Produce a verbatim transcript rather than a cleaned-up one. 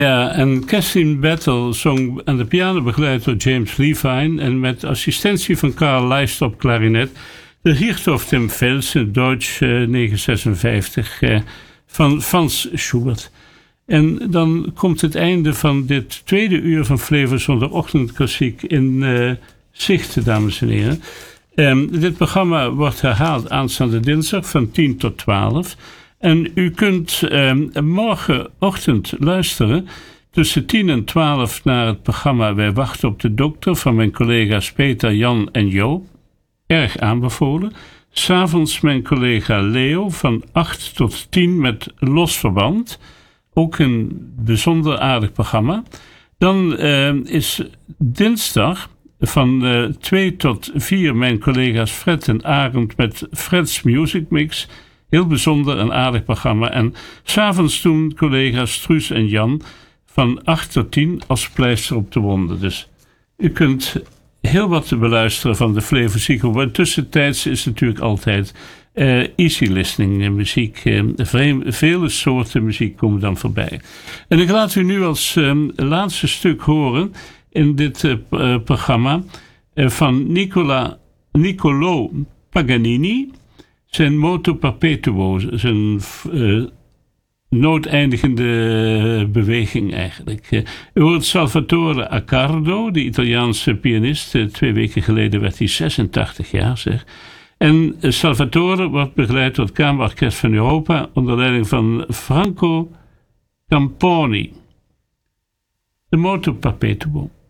Ja, en Kathleen Battle zong aan de piano begeleid door James Levine en met assistentie van Karl Lijst op klarinet de Richthof dem Felsen, Deutsch uh, negen zesenvijftig, uh, van Franz Schubert. En dan komt het einde van dit tweede uur van Flevo Zondagochtendklassiek in uh, zicht, dames en heren. Um, dit programma wordt herhaald aanstaande dinsdag van tien tot twaalf. En u kunt um, morgenochtend luisteren tussen tien en twaalf naar het programma Wij wachten op de dokter van mijn collega's Peter, Jan en Joop. Erg aanbevolen. 'S Avonds mijn collega Leo van acht tot tien met Los Verband. Ook een bijzonder aardig programma. Dan uh, is dinsdag van uh, twee tot vier mijn collega's Fred en Arend met Fred's Music Mix. Heel bijzonder en aardig programma. En 's avonds doen collega's Truus en Jan van acht tot tien als pleister op de wonden. Dus u kunt heel wat te beluisteren van de Flevo Zico. En tussentijds is natuurlijk altijd uh, easy listening muziek. Uh, vreemd, vele soorten muziek komen dan voorbij. En ik laat u nu als um, laatste stuk horen in dit uh, uh, programma uh, van Nicola, Niccolò Paganini. Zijn Moto Perpetuo, zijn uh, noodeindigende beweging eigenlijk. Uh, u hoort Salvatore Accardo, de Italiaanse pianist. Uh, twee weken geleden werd hij zesentachtig jaar, zeg. En uh, Salvatore wordt begeleid door het Kamerorkest van Europa onder leiding van Franco Camponi. De Moto Perpetuo.